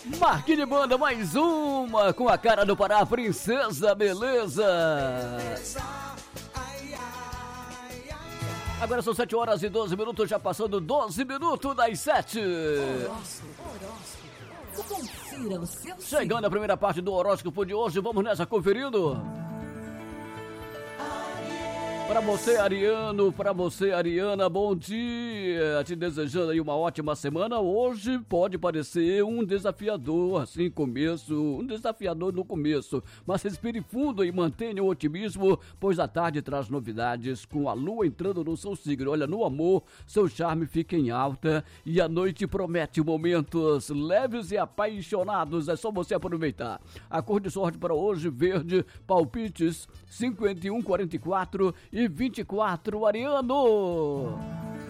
Marquinhos de Banda, mais uma com a cara do Pará, Princesa Beleza. Agora são 7 horas e 12 minutos, já passando 12 minutos das 7. Confira o seu Chegando a primeira parte do horóscopo de hoje, vamos nessa conferindo. Pra você, Ariano, pra você, Ariana, bom dia. Te desejando aí uma ótima semana. Hoje pode parecer um desafiador, assim, um desafiador no começo. Mas respire fundo e mantenha o otimismo, pois a tarde traz novidades com a lua entrando no seu signo. Olha, no amor, seu charme fica em alta e a noite promete momentos leves e apaixonados. É só você aproveitar. A cor de sorte para hoje, verde, palpites 51, 44 e 24, Ariano.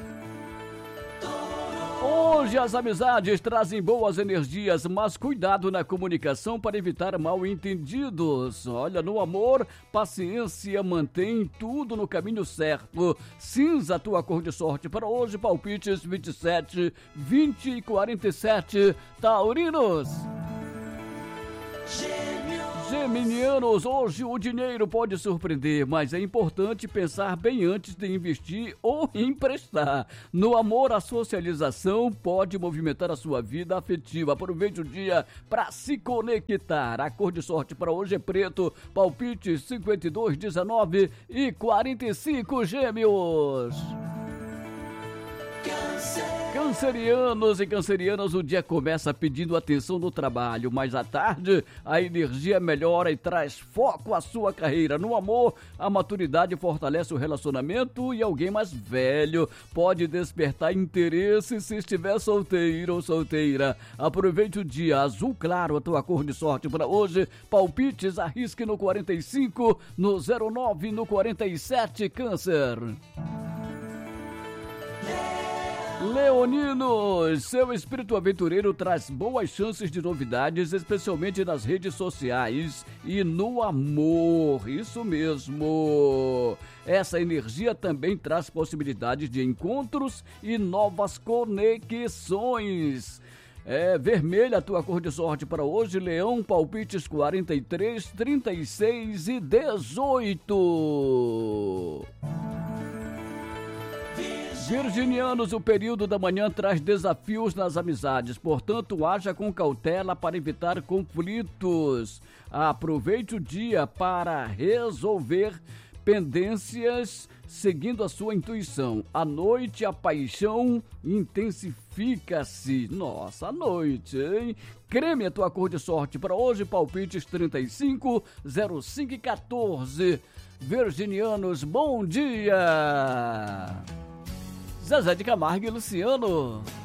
Hoje as amizades trazem boas energias, mas cuidado na comunicação para evitar mal-entendidos. Olha, no amor, paciência, mantém tudo no caminho certo. Cinza, tua cor de sorte para hoje, palpites 27, 20 e 47, taurinos. Geminianos, hoje o dinheiro pode surpreender, mas é importante pensar bem antes de investir ou emprestar. No amor, a socialização pode movimentar a sua vida afetiva. Aproveite o dia para se conectar. A cor de sorte para hoje é preto, palpite 52, 19 e 45, Gêmeos. Cancerianos e cancerianas, o dia começa pedindo atenção no trabalho, mas à tarde a energia melhora e traz foco à sua carreira. No amor, a maturidade fortalece o relacionamento e alguém mais velho pode despertar interesse se estiver solteiro ou solteira. Aproveite o dia. Azul claro, a tua cor de sorte para hoje. Palpites, arrisque no 45, no 09, no 47, Câncer. Leoninos, seu espírito aventureiro traz boas chances de novidades, especialmente nas redes sociais e no amor, isso mesmo. Essa energia também traz possibilidades de encontros e novas conexões. Vermelha, a tua cor de sorte para hoje, Leão, palpites 43, 36 e 18. Virginianos, o período da manhã traz desafios nas amizades, portanto, haja com cautela para evitar conflitos. Aproveite o dia para resolver pendências seguindo a sua intuição. À noite, a paixão intensifica-se. Nossa, à noite, hein? Creme, a tua cor de sorte para hoje, palpites 35, 05 e 14. Virginianos, bom dia! Zezé de Camargo e Luciano.